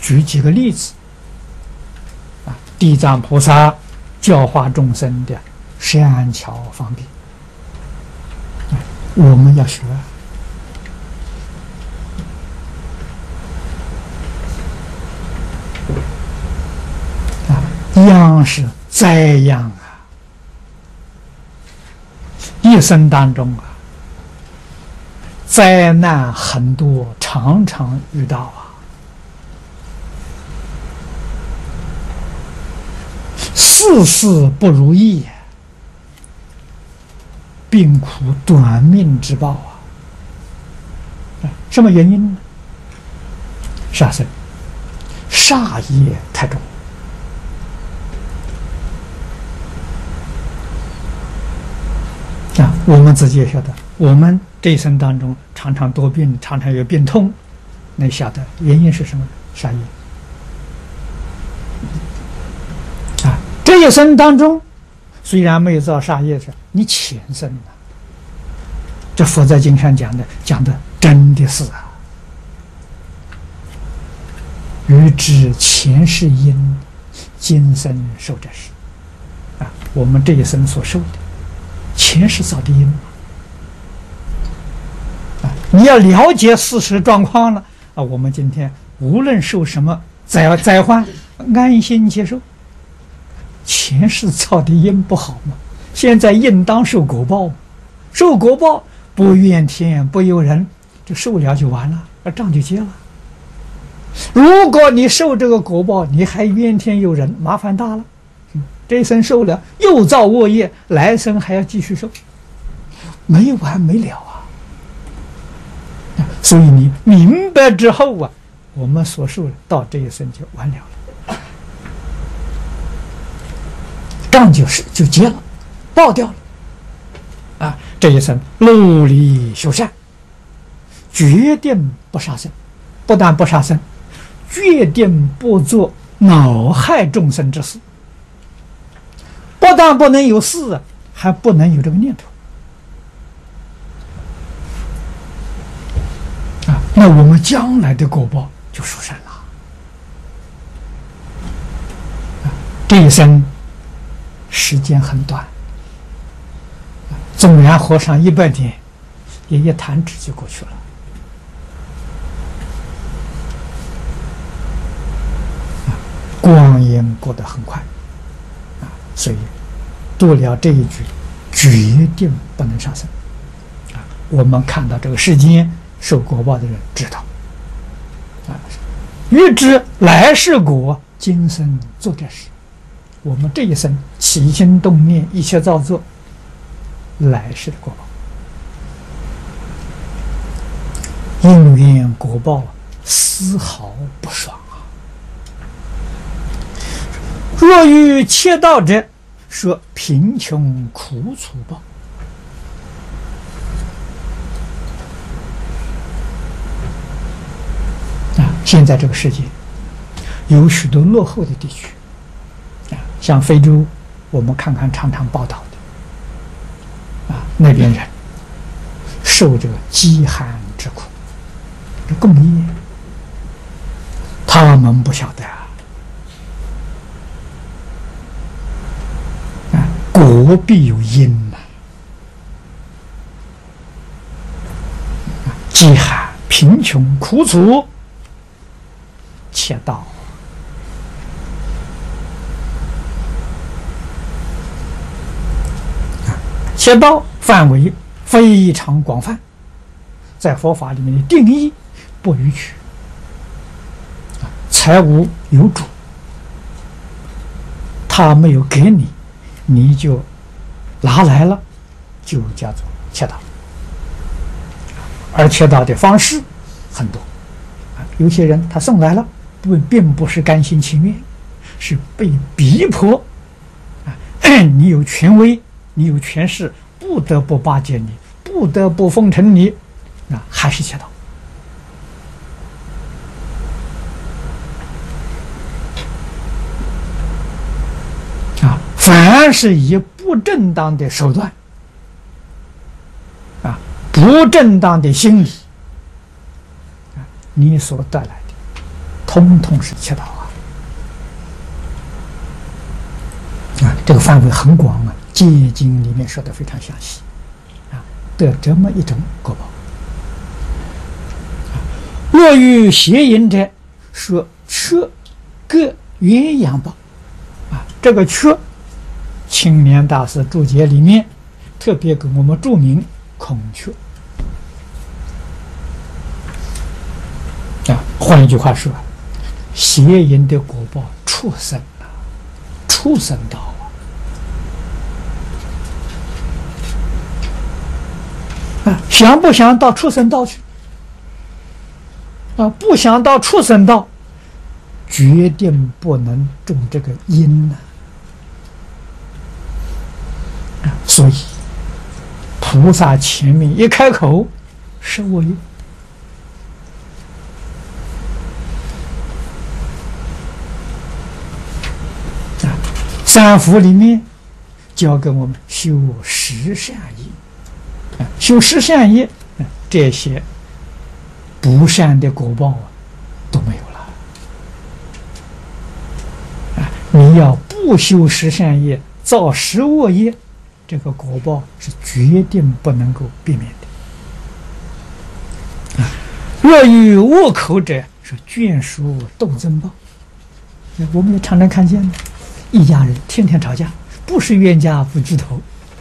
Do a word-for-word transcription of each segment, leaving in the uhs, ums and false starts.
举几个例子啊，地藏菩萨教化众生的善巧方便，我们要学啊，样是灾样啊，一生当中啊，灾难很多，常常遇到啊。事事不如意，病苦短命之报啊！什么原因呢？杀生，煞业太重啊！我们自己也晓得，我们这一生当中常常多病，常常有病痛，那晓得原因是什么？杀业。这一生当中，虽然没有造杀业的，你前生啊，这佛在经上讲的，讲的真的是啊，欲知前世因，今生受者是啊，我们这一生所受的前世造的因啊，你要了解事实状况了啊，我们今天无论受什么灾灾患，安心接受。前世造的因不好嘛，现在应当受果报嘛，受果报不怨天不尤人，就受了就完了，账就结了。如果你受这个果报，你还怨天尤人，麻烦大了。这一生受了，又造恶业，来生还要继续受，没完没了啊！所以你明白之后啊，我们所受的到这一生就完了了。账就是就结了，报掉了，啊！这一生努力修善，决定不杀生，不但不杀生，决定不做恼害众生之事。不但不能有事啊，还不能有这个念头啊！那我们将来的果报就殊胜了。啊，这一生时间很短，纵然活上一百年，也一弹指就过去了。啊，光阴过得很快，啊，所以读了这一句，决定不能杀生。啊，我们看到这个世间受果报的人知道，啊，欲知来世果，今生做这事。我们这一生起心动念，一切造作，来世的果报，因缘果报丝毫不爽啊！若遇切道者，说贫穷苦楚报。啊，现在这个世界有许多落后的地区。像非洲，我们看看常常报道的，啊，那边人受这个饥寒之苦，这共业，他们不晓得啊，啊，果必有因呐，啊，饥寒、贫穷、苦楚，切道。切道范围非常广泛，在佛法里面的定义不逾矩。财物有主，他没有给你，你就拿来了，就叫做切道。而切道的方式很多，有些人他送来了，不并不是甘心情愿，是被逼迫。啊，你有权威。你有权势，不得不巴结你，不得不奉承你，啊，还是切道。啊，凡是以不正当的手段，啊，不正当的心理，啊，你所带来的， 通通是七道啊！啊，这个范围很广啊，《戒经》里面说的非常详细啊，得这么一种果报。若遇邪淫者，说缺各鸳鸯报啊，这个缺，青莲大师注解里面特别给我们注明孔雀啊，换一句话说，邪淫的果报，畜生啊，畜生道啊，啊，想不想到畜生道去？啊，不想到畜生道，决定不能种这个因呢、啊。啊，所以菩萨前面一开口，是我业。啊，三福里面教给我们修十善业，啊，修十善业，啊，这些不善的果报啊都没有了。啊，你要不修十善业，造十恶业，这个果报是决定不能够避免的。啊，若与恶口者，是眷属斗争报。我们也常常看见的，一家人天天吵架，不是冤家不聚头。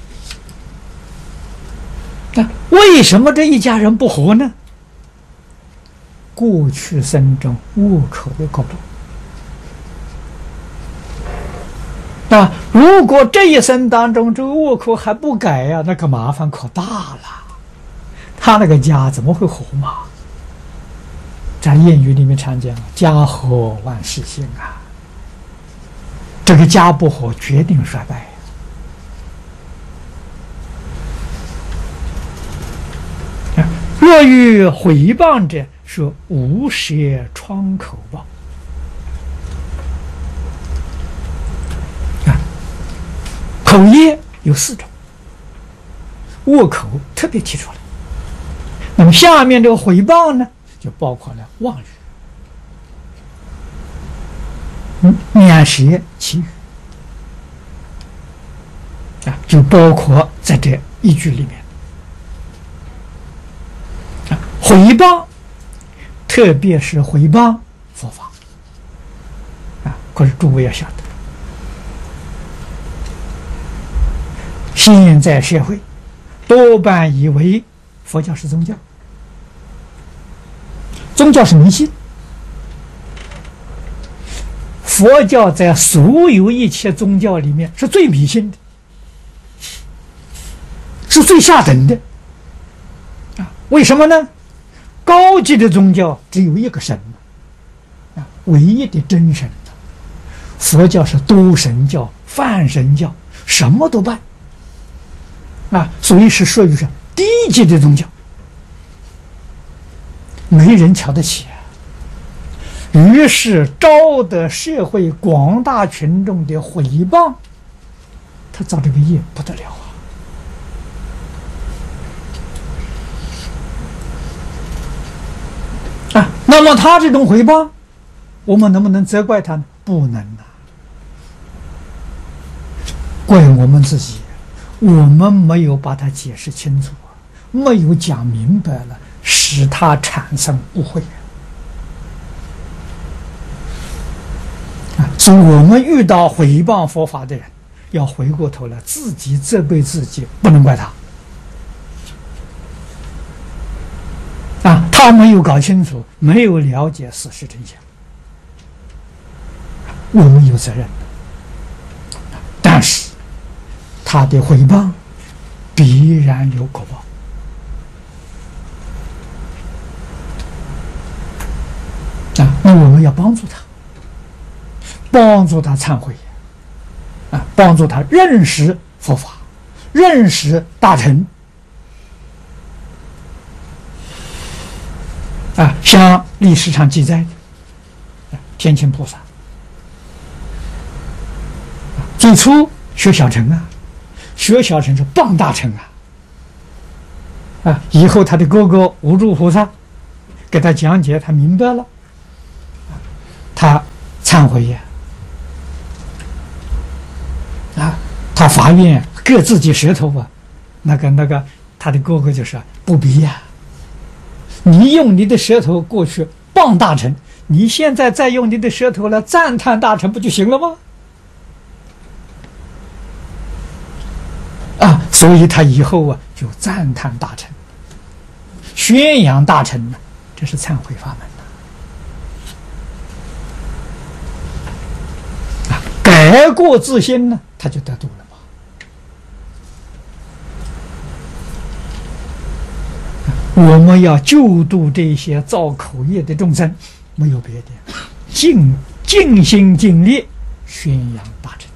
啊，为什么这一家人不和呢？过去生中恶口的果报啊，如果这一生当中这个恶口还不改呀、啊，那个麻烦可大了，他那个家怎么会和嘛？在谚语里面常讲，家和万事兴啊，这个家不和，决定衰败。啊，若遇毁谤者，说无舌疮口报。啊，口业有四种，恶口特别提出来。那么下面这个毁谤呢，就包括了妄语、嗯，免舌绮语啊，就包括在这一句里面。啊，毁谤。特别是毁谤佛法啊！可是诸位要晓得，现在社会多半以为佛教是宗教，宗教是迷信。佛教在所有一切宗教里面是最迷信的，是最下等的啊！为什么呢？高级的宗教只有一个神啊，唯一的真神。佛教是多神教、泛神教，什么都办啊，所以是属于是低级的宗教，没人瞧得起啊。于是招得社会广大群众的毁谤，他造这个业不得了啊。啊，那么他这种诽谤，我们能不能责怪他呢？不能啊，怪我们自己，我们没有把它解释清楚，没有讲明白了，使他产生误会啊。所以我们遇到诽谤佛法的人，要回过头来自己责备自己，不能怪他。啊，他没有搞清楚，没有了解事实真相，我们有责任的。但是他的诽谤必然有果报啊，那我们要帮助他，帮助他忏悔啊，帮助他认识佛法，认识大乘。啊，像历史上记载的天亲菩萨，最初学小乘啊，学小乘是傍大乘啊，啊，以后他的哥哥无住菩萨给他讲解，他明白了，啊， 忏悔呀！啊，他发愿割自己舌头啊，那个那个，他的哥哥就说不必呀，你用你的舌头过去谤大臣，你现在再用你的舌头来赞叹大臣，不就行了吗？啊，所以他以后啊就赞叹大臣，宣扬大臣呢，这是忏悔法门呐。啊，改过自新呢，他就得度了嘛。我们要救度这些造口业的众生，没有别的，尽尽心尽力宣扬大乘。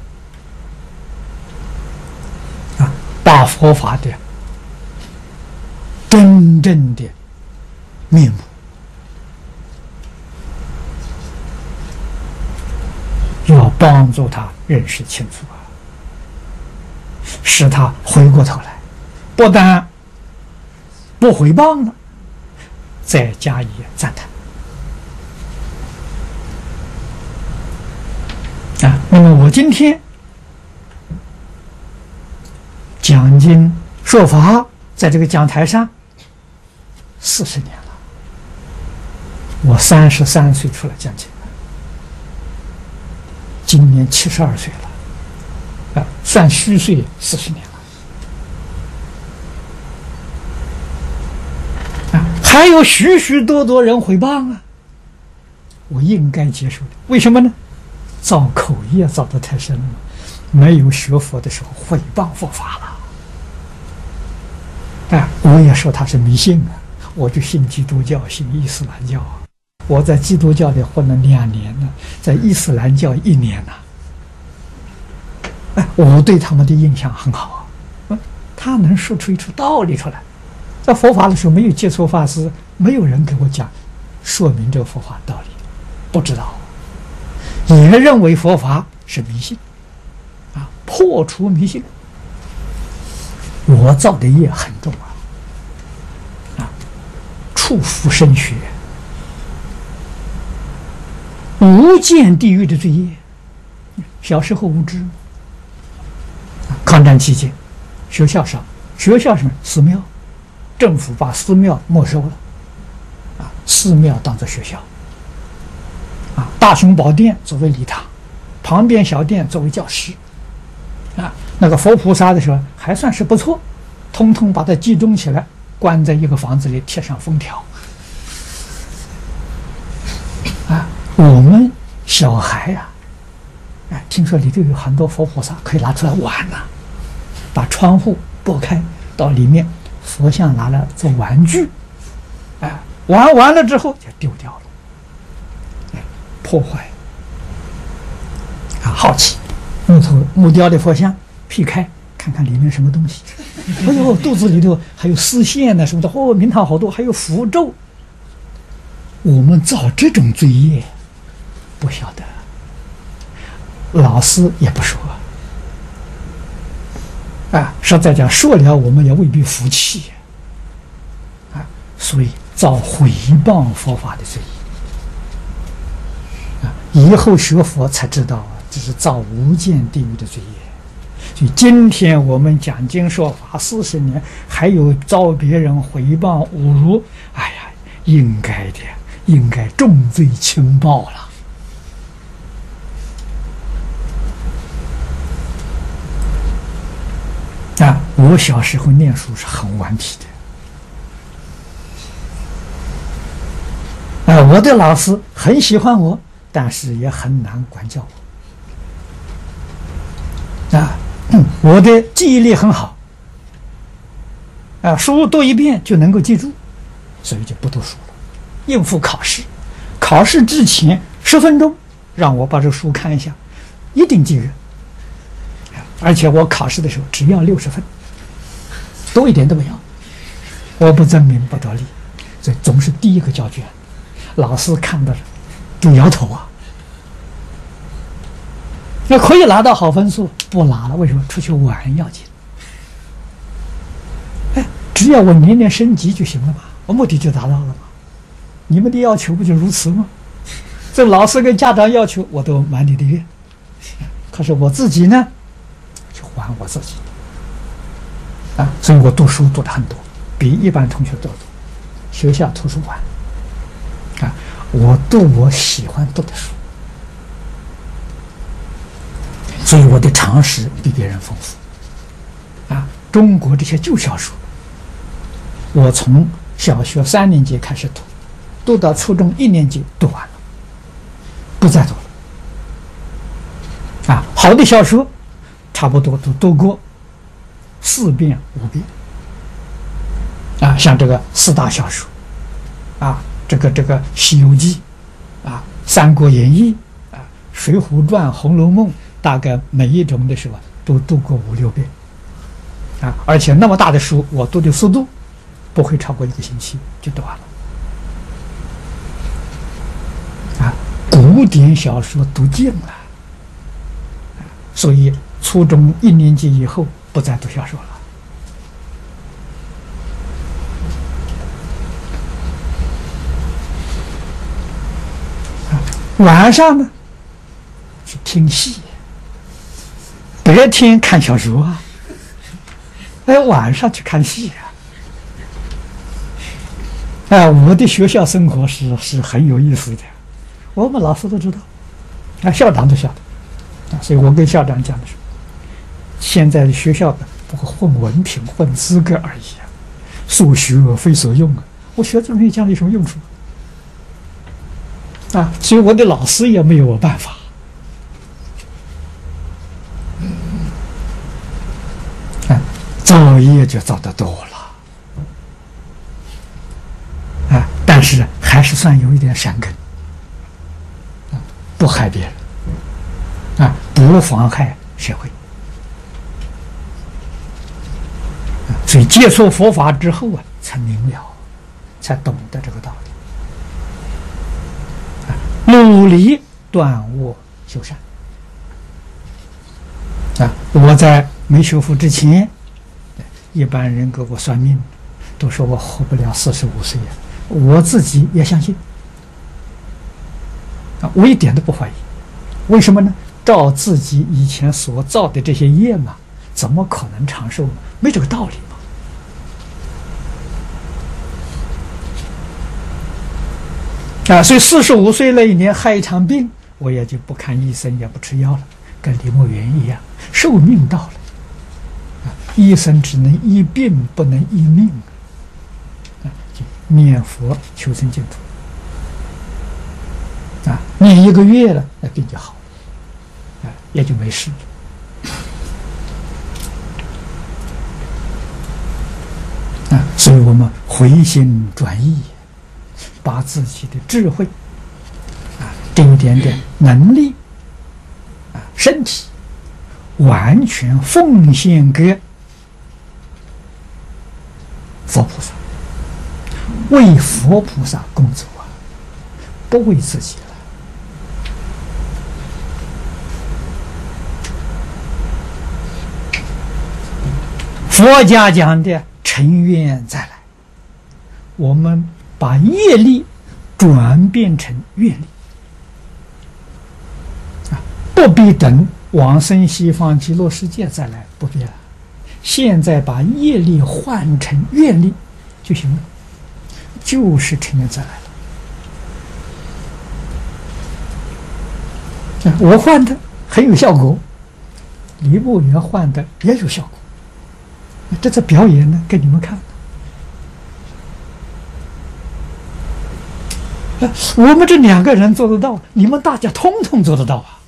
把佛法的真正的面目，要帮助他认识清楚啊，使他回过頭來，不但不毀謗了，再加以讚歎啊。那麼我今天講經說法，在這個講台上四十年了。我三十三歲出來講經，今年七十二歲了，啊，算虛歲四十年了。啊，還有許許多多人毀謗啊，我應該接受的。為什麼呢？造口業造得太深了，沒有學佛的時候毀謗佛法了。啊，我也說他是迷信啊，我就信基督教，信伊斯蘭教。我在基督教里混了兩年了，在伊斯蘭教一年了。哎，我對他們的印象很好啊。他能說出一出道理出來。在佛法的時候沒有接觸法師，沒有人給我講說明這個佛法道理，不知道，也認為佛法是迷信啊，破除迷信。我造的業很重啊，啊，觸福生學，無間地獄的罪業。小時候無知，抗戰期間，學校上，學校上寺廟，政府把寺廟沒收了，啊，寺廟當作學校，啊，大雄寶殿作為禮堂，旁邊小殿作為教室，啊。那個佛菩薩的時候還算是不錯，通通把它集中起來，關在一個房子裡，貼上封條。啊，我們小孩呀、啊，哎，聽說裡頭有很多佛菩薩可以拿出來玩呐、啊，把窗戶撥開，到裡面佛像拿來做玩具，哎，玩完了之後就丟掉了，哎，破壞。啊，好奇，木頭木雕的佛像。劈開看看裡面什麼東西，哎呦，肚子裡頭還有絲線呢什麼的，哦，名堂好多，還有符咒。我們造這種罪業，不曉得，老師也不說，啊，實在講說了，我們也未必服氣，啊，所以造毀謗佛法的罪業，啊，以後學佛才知道，這是造無間地獄的罪業。所以今天我們講經說法四十年，還有遭別人毀謗侮辱，哎呀，應該的，應該重罪輕報了。啊，我小時候念書是很頑皮的，啊，我的老師很喜歡我，但是也很難管教我，啊。嗯，我的記憶力很好，啊，書讀一遍就能夠記住，所以就不讀書了，應付考試。考試之前十分鐘，讓我把這書看一下，一定記住。而且我考試的時候只要六十分，多一點都不要。我不爭名不得利，所以總是第一個交卷，老師看到了就搖頭啊。那可以拿到好分數，不拿了，為什麼？出去玩要緊。哎，只要我年年升級就行了嘛，我目的就達到了嘛。你們的要求不就如此嗎？ 这老师跟家长要求，我都满你的愿。可是我自己呢，就还我自己啊，所以我读书读的很多，比一般同学都多。学校图书馆啊，我读我喜欢读的书，所以我的常识比别人丰富啊。中国这些旧小说，我从小学三年级开始读，读到初中一年级读完了，不再读了。啊，好的小说，差不多都读过四遍五遍。啊，像这个四大小说，啊，这个这个《西游记》，啊，《三国演义》，啊，《水浒传》《红楼梦》，大概每一种的时候都读过五六遍。啊，而且那么大的书，我读的速度不会超过一个星期就读完了。啊，古典小说读尽了，所以初中一年级以后不再读小说了。啊，晚上呢是听戏，白天看小说啊。哎，晚上去看戏啊！哎，我的学校生活是是很有意思的，我们老师都知道，啊，校长都晓得，啊，所以我跟校长讲的是，现在的学校的不过混文凭、混资格而已啊，数学非所用啊！我学这东西将来有什么用处啊？所以我的老师也没有办法。造业就造得多了，啊，但是还是算有一点善根，啊，不害别人，啊，不妨害社会，啊，所以接触佛法之后啊，才明了，才懂得这个道理，啊，努力断恶修善，啊，我在没修复之前。一般人给我算命，都说我活不了四十五岁呀，我自己也相信啊，我一点都不怀疑。为什么呢？照自己以前所造的这些业嘛，怎么可能长寿呢？没这个道理嘛。啊，所以四十五岁那一年害一场病，我也就不看医生，也不吃药了，跟李墨园一样，寿命到了。医生只能医病，不能医命啊！就念佛求生净土啊，念一个月了，那病就好了，啊，也就没事啊。所以我们回心转意，把自己的智慧啊，这一点点能力啊，身体完全奉献给佛菩萨，为佛菩萨工作啊，不为自己了。佛家讲的尘愿再来，我们把业力转变成愿力啊，不必等往生西方极乐世界再来，不必了。现在把业力换成愿力就行了，就是尘缘再来了。我换的很有效果，李墨园换的也有效果，这次表演呢给你们看。我们这两个人做得到，你们大家通通做得到啊！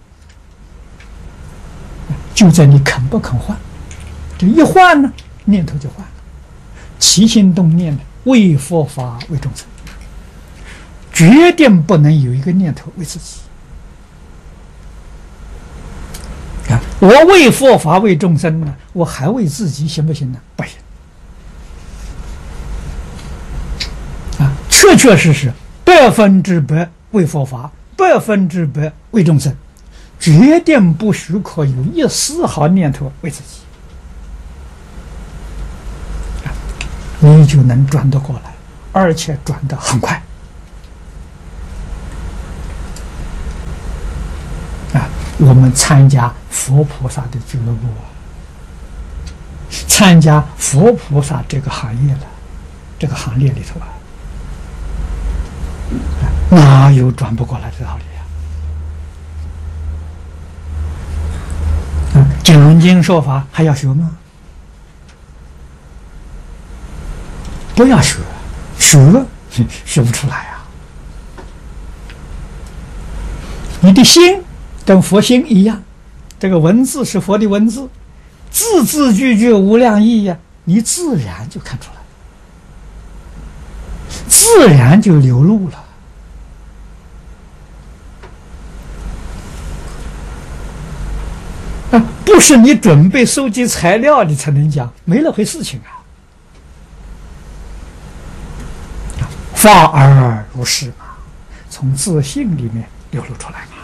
就在你肯不肯换。这一换呢，念头就换了，起心动念呢，为佛法为众生，决定不能有一个念头为自己。啊，我为佛法为众生呢，我还为自己行不行呢？不行。啊，确确实实百分之百为佛法，百分之百为众生，决定不许可有一丝毫念头为自己。你就能转得过来，而且转得很快。 我们参加佛菩萨的俱乐部，参加佛菩萨这个行业了，这个行列里头啊，哪有转不过来的道理啊？讲经说法还要学吗？不要学，学学不出来啊！你的心跟佛心一样，这个文字是佛的文字，字字句句无量义呀，你自然就看出来，自然就流露了。啊，不是你准备收集材料你才能讲，没那回事情啊。法而如是嘛，从自信里面流露出来嘛。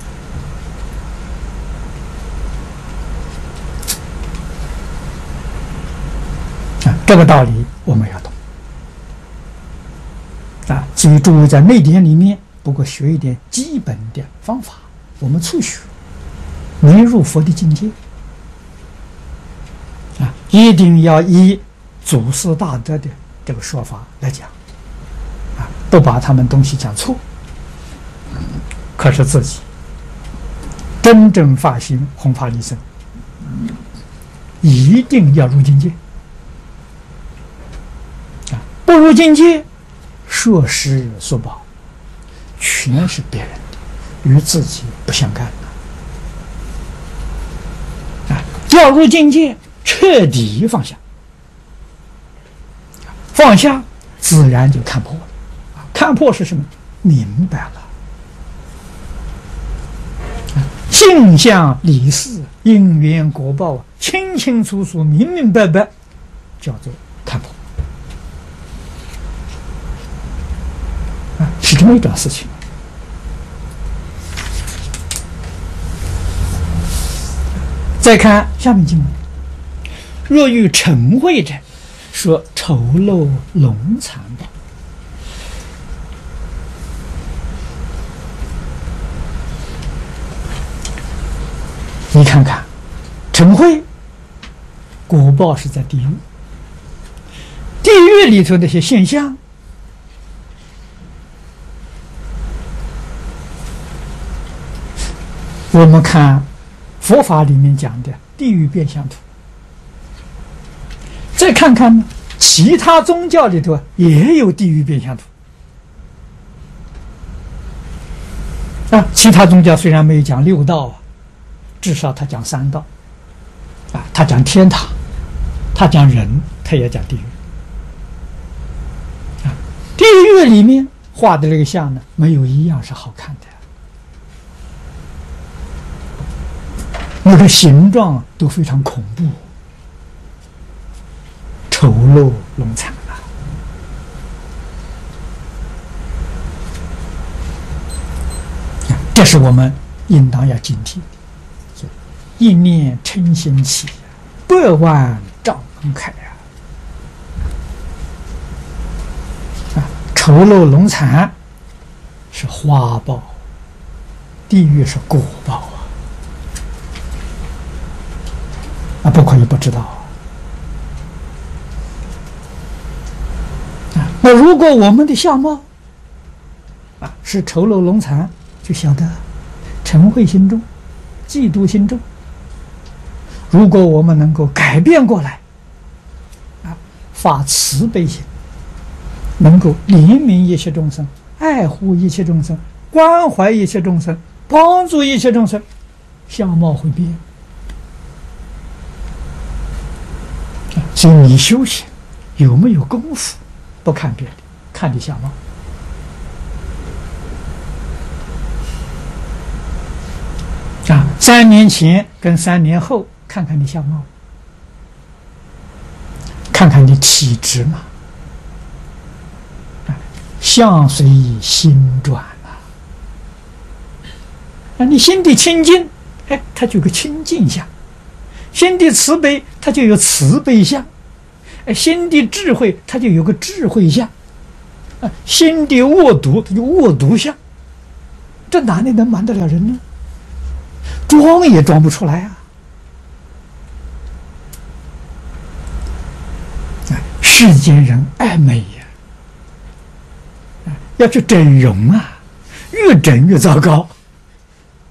啊，这个道理我们要懂。啊，记住在内典里面，不过学一点基本的方法，我们初学，没入佛的境界。啊，一定要以祖师大德的这个说法来讲。不把他们东西讲错，可是自己真正发心弘法利生，一定要入境界啊！不入境界，说施所报全是别人的，与自己不相干啊！要入境界，彻底放下，放下自然就看破了。看破是什么？明白了，性相理事、因缘果报啊，清清楚楚、明明白白，叫做看破啊，是这么一桩事情。再看下面经文：若欲成慧者，说丑陋龙残报。你看看，成慧果报是在地狱，地狱里头那些现象，我们看佛法里面讲的地狱变相图，再看看呢，其他宗教里头也有地狱变相图啊。其他宗教虽然没有讲六道啊，至少他讲三道，啊，他讲天堂，他讲人，他也讲地狱。啊，地狱里面画的这个像呢，没有一样是好看的，那个形状都非常恐怖，丑陋龙残啊！这是我们应当要警惕的。一念嗔心起，百万障门开啊！啊，丑陋龙残是花报，地狱是果报啊！啊，不可以不知道啊！那如果我们的相貌啊是丑陋龙残，就晓得嗔恚心重，嫉妒心重。如果我们能够改变过来，啊，发慈悲心，能够怜悯一切众生，爱护一切众生，关怀一切众生，帮助一切众生，相貌会变。所以你修行有没有功夫，不看别的，看你相貌。啊，三年前跟三年后。看看你相貌，看看你体质嘛，相随心转啊！啊，你心地清净，哎，它就有个清净相；心地慈悲，它就有慈悲相；哎，心地智慧，它就有个智慧相；啊，心地恶毒，它就恶毒相。这哪里能瞒得了人呢？ 装也装不出来啊！世间人爱美呀，要去整容啊，越整越糟糕。